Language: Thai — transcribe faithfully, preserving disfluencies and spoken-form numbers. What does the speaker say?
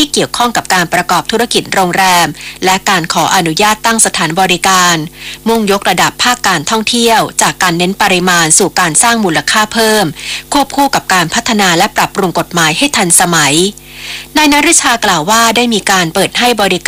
ที่เกี่ยวข้องกับการประกอบธุรกิจโรงแรมและการขออนุญาตตั้งสถานบริการมุ่งยกระดับภาคการท่องเที่ยวจากการเน้นปริมาณสู่การสร้างมูลค่าเพิ่มควบคู่กับการพัฒนาและปรับปรุงกฎหมายให้ทันสมัยนายนฤชากล่าวว่าได้มีการเปิดให้บริ